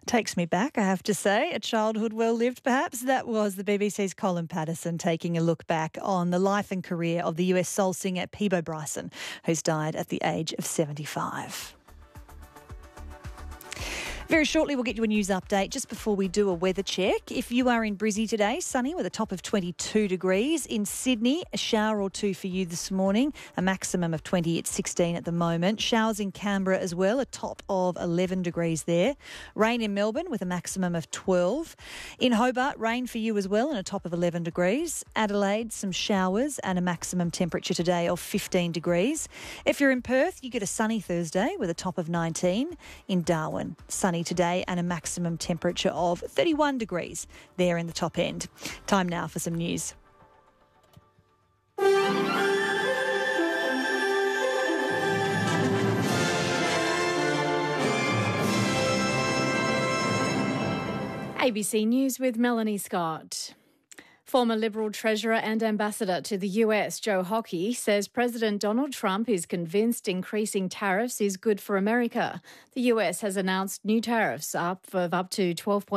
Takes me back, I have to say. A childhood well lived, perhaps. That was the BBC's Colin Patterson taking a look back on the life and career of the US soul singer Peabo Bryson, who's died at the age of 75. Very shortly, we'll get you a news update just before we do a weather check. If you are in Brizzy today, sunny with a top of 22 degrees. In Sydney, a shower or two for you this morning, a maximum of 20 at 16 at the moment. Showers in Canberra as well, a top of 11 degrees there. Rain in Melbourne with a maximum of 12. In Hobart, rain for you as well and a top of 11 degrees. Adelaide, some showers and a maximum temperature today of 15 degrees. If you're in Perth, you get a sunny Thursday with a top of 19. In Darwin, sunny today and a maximum temperature of 31 degrees there in the top end. Time now for some news. ABC News with Melanie Scott. Former Liberal Treasurer and Ambassador to the US, Joe Hockey, says President Donald Trump is convinced increasing tariffs is good for America. The US has announced new tariffs of up to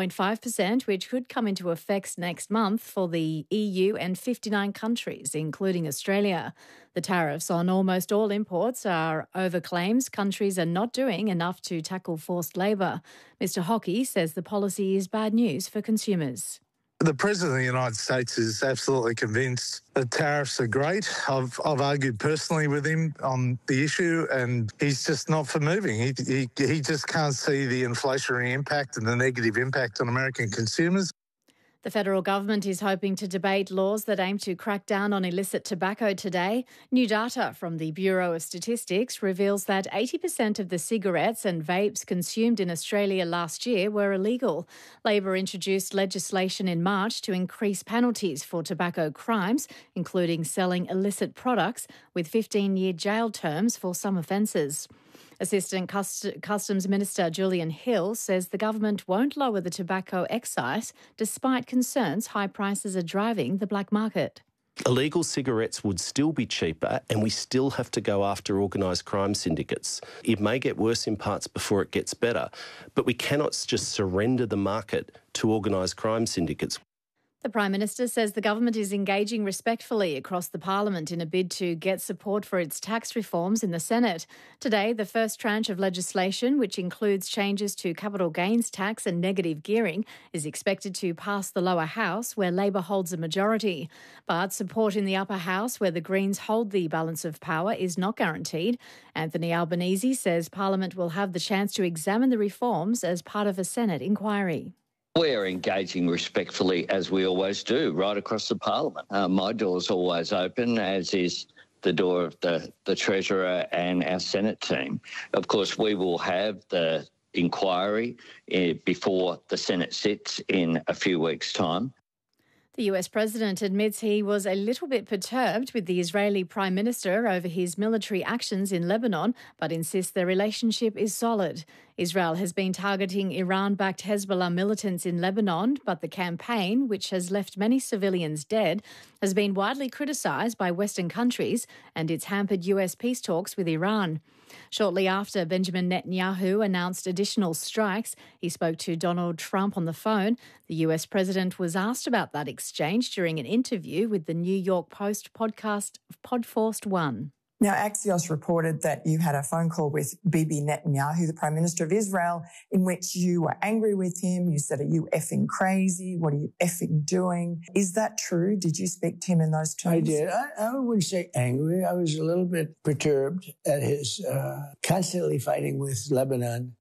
12.5%, which could come into effect next month for the EU and 59 countries, including Australia. The tariffs on almost all imports are over claims countries are not doing enough to tackle forced labour. Mr. Hockey says the policy is bad news for consumers. The President of the United States is absolutely convinced that tariffs are great. I've argued personally with him on the issue, and he's just not for moving. He just can't see the inflationary impact and the negative impact on American consumers. The federal government is hoping to debate laws that aim to crack down on illicit tobacco today. New data from the Bureau of Statistics reveals that 80% of the cigarettes and vapes consumed in Australia last year were illegal. Labor introduced legislation in March to increase penalties for tobacco crimes, including selling illicit products, with 15-year jail terms for some offences. Assistant Customs Minister Julian Hill says the government won't lower the tobacco excise despite concerns high prices are driving the black market. Illegal cigarettes would still be cheaper and we still have to go after organised crime syndicates. It may get worse in parts before it gets better, but we cannot just surrender the market to organised crime syndicates. The Prime Minister says the government is engaging respectfully across the Parliament in a bid to get support for its tax reforms in the Senate. Today, the first tranche of legislation, which includes changes to capital gains tax and negative gearing, is expected to pass the lower house, where Labor holds a majority. But support in the upper house, where the Greens hold the balance of power, is not guaranteed. Anthony Albanese says Parliament will have the chance to examine the reforms as part of a Senate inquiry. We're engaging respectfully, as we always do, right across the Parliament. My door's always open, as is the door of the Treasurer and our Senate team. Of course, we will have the inquiry before the Senate sits in a few weeks' time. The US President admits he was a little bit perturbed with the Israeli Prime Minister over his military actions in Lebanon, but insists their relationship is solid. Israel has been targeting Iran-backed Hezbollah militants in Lebanon, but the campaign, which has left many civilians dead, has been widely criticised by Western countries, and it's hampered US peace talks with Iran. Shortly after Benjamin Netanyahu announced additional strikes, he spoke to Donald Trump on the phone. The US president was asked about that exchange during an interview with the New York Post podcast Podforced One. Now, Axios reported that you had a phone call with Bibi Netanyahu, the Prime Minister of Israel, in which you were angry with him. You said, "Are you effing crazy? What are you effing doing?" Is that true? Did you speak to him in those terms? I did. I wouldn't say angry. I was a little bit perturbed at his constantly fighting with Lebanon.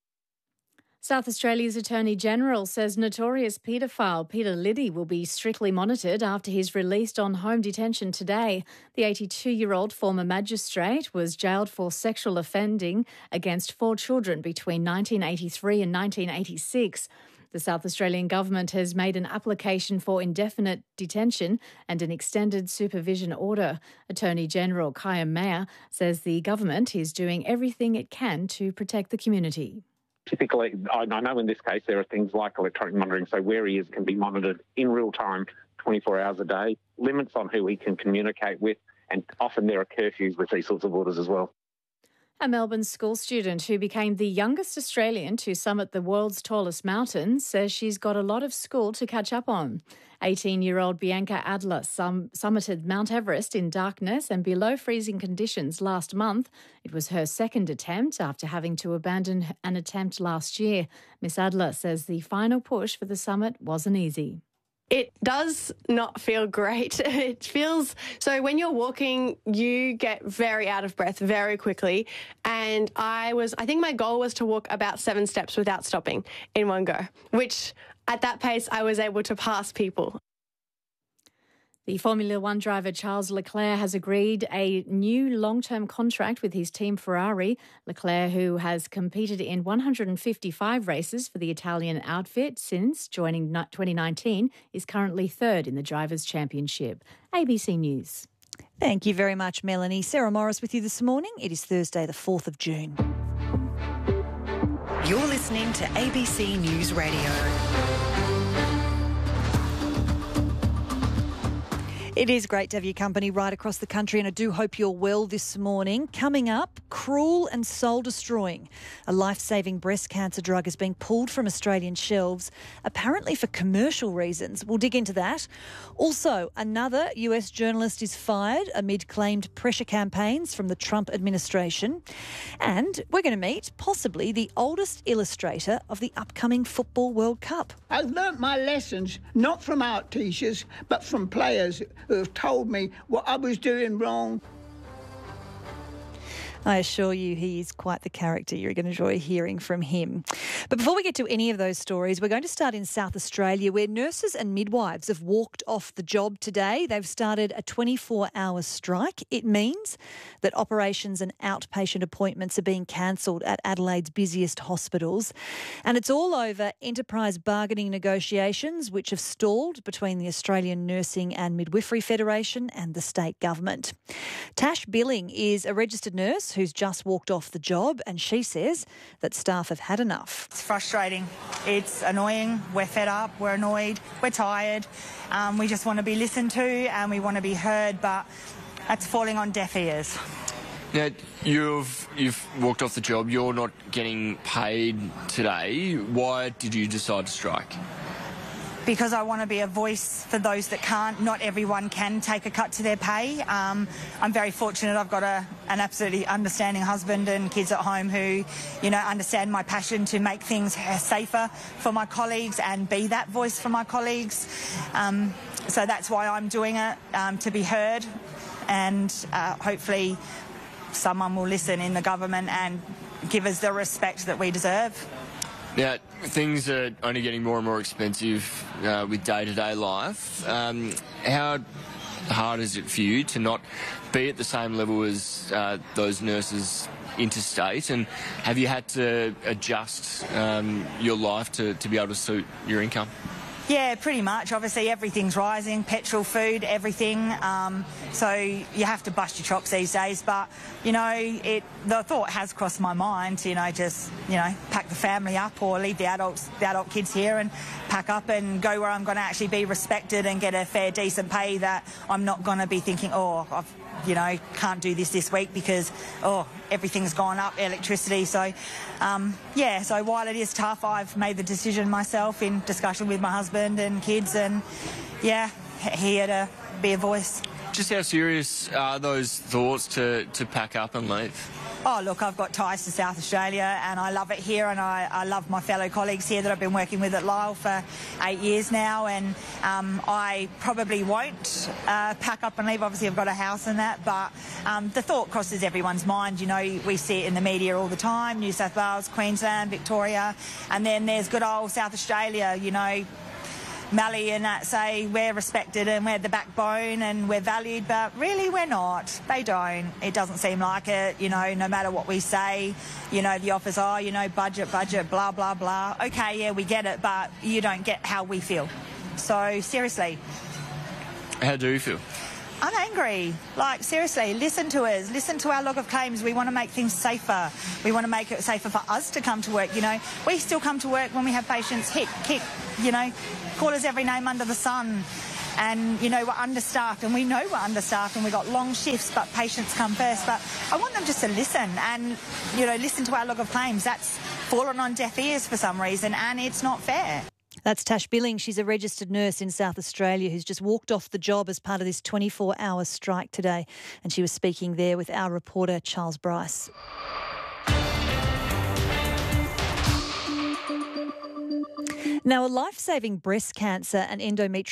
South Australia's Attorney-General says notorious paedophile Peter Liddy will be strictly monitored after he's released on home detention today. The 82-year-old former magistrate was jailed for sexual offending against 4 children between 1983 and 1986. The South Australian government has made an application for indefinite detention and an extended supervision order. Attorney-General Kaya Mayer says the government is doing everything it can to protect the community. Typically, I know in this case there are things like electronic monitoring, so where he is can be monitored in real time, 24 hours a day, limits on who he can communicate with, and often there are curfews with these sorts of orders as well. A Melbourne school student who became the youngest Australian to summit the world's tallest mountain says she's got a lot of school to catch up on. 18-year-old Bianca Adler summited Mount Everest in darkness and below freezing conditions last month. It was her second attempt after having to abandon an attempt last year. Miss Adler says the final push for the summit wasn't easy. It does not feel great. It feels so when you're walking, you get very out of breath very quickly. And I think my goal was to walk about 7 steps without stopping in one go, which at that pace I was able to pass people. The Formula One driver Charles Leclerc has agreed a new long-term contract with his team Ferrari. Leclerc, who has competed in 155 races for the Italian outfit since joining 2019, is currently third in the Drivers' Championship. ABC News. Thank you very much, Melanie. Sarah Morris with you this morning. It is Thursday, the 4th of June. You're listening to ABC News Radio. It is great to have your company right across the country, and I do hope you're well this morning. Coming up, cruel and soul-destroying. A life-saving breast cancer drug is being pulled from Australian shelves, apparently for commercial reasons. We'll dig into that. Also, another US journalist is fired amid claimed pressure campaigns from the Trump administration. And we're going to meet possibly the oldest illustrator of the upcoming Football World Cup. I've learnt my lessons not from art teachers, but from players who have told me what I was doing wrong. I assure you he is quite the character. You're going to enjoy hearing from him. But before we get to any of those stories, we're going to start in South Australia, where nurses and midwives have walked off the job today. They've started a 24-hour strike. It means that operations and outpatient appointments are being cancelled at Adelaide's busiest hospitals. And it's all over enterprise bargaining negotiations, which have stalled between the Australian Nursing and Midwifery Federation and the state government. Tash Billing is a registered nurse who's just walked off the job, and she says that staff have had enough. It's frustrating. It's annoying. We're fed up. We're annoyed. We're tired. We just want to be listened to and we want to be heard, but that's falling on deaf ears. Now, you've walked off the job. You're not getting paid today. Why did you decide to strike? Because I want to be a voice for those that can't. Not everyone can take a cut to their pay. I'm very fortunate. I've got an absolutely understanding husband and kids at home who, understand my passion to make things safer for my colleagues and be that voice for my colleagues. So that's why I'm doing it, to be heard, and hopefully someone will listen in the government and give us the respect that we deserve. Now, things are only getting more and more expensive with day-to-day life. How hard is it for you to not be at the same level as those nurses interstate? And have you had to adjust your life to be able to suit your income? Yeah, pretty much. Obviously, everything's rising, petrol, food, everything. So you have to bust your chops these days. But, the thought has crossed my mind to, pack the family up or leave the adult kids here and pack up and go where I'm going to actually be respected and get a fair, decent pay that I'm not going to be thinking, can't do this week because, everything's gone up, electricity. So, so while it is tough, I've made the decision myself in discussion with my husband and kids and, here to be a voice. Just how serious are those thoughts to pack up and leave? Oh, look, I've got ties to South Australia and I love it here, and I love my fellow colleagues here that I've been working with at Lyell for 8 years now, and I probably won't pack up and leave. Obviously, I've got a house and that, but the thought crosses everyone's mind. We see it in the media all the time, New South Wales, Queensland, Victoria, and then there's good old South Australia, Mallee and that say we're respected and we're the backbone and we're valued, but really we're not. They don't. It doesn't seem like it, no matter what we say, the offers are, budget, blah, blah, blah. Okay, yeah, we get it, but you don't get how we feel. So, seriously. How do you feel? I'm angry. Seriously, listen to us. Listen to our log of claims. We want to make things safer. We want to make it safer for us to come to work, We still come to work when we have patients hit, kick, call us every name under the sun. And, you know, we're understaffed, and we know we're understaffed, and we've got long shifts, but patients come first. But I want them just to listen and, you know, listen to our log of claims. That's fallen on deaf ears for some reason, and it's not fair. That's Tash Billing. She's a registered nurse in South Australia who's just walked off the job as part of this 24-hour strike today. And she was speaking there with our reporter, Charles Bryce. Now, a life-saving breast cancer and endometrial